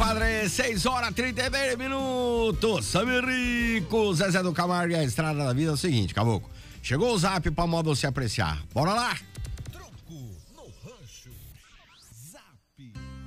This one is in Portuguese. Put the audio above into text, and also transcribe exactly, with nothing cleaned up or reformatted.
compadre, seis horas e trinta e dois minutos. Samir Rico, Zezé do Camargo e a Estrada da Vida é o seguinte, caboclo. Chegou o zap pra modo se apreciar. Bora lá? Tronco no rancho. Zap.